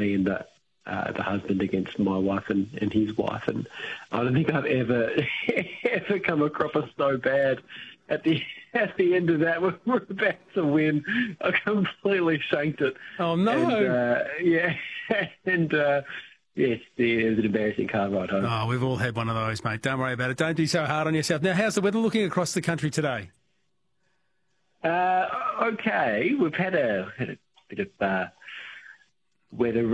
me and the husband against my wife and his wife, and I don't think I've ever ever come across us so bad. At the end of that, we're about to win. I completely shanked it. Oh no! And, yes, it was an embarrassing car ride home. Oh, we've all had one of those, mate. Don't worry about it. Don't be so hard on yourself. Now, how's the weather looking across the country today? Okay, we've had a bit of weather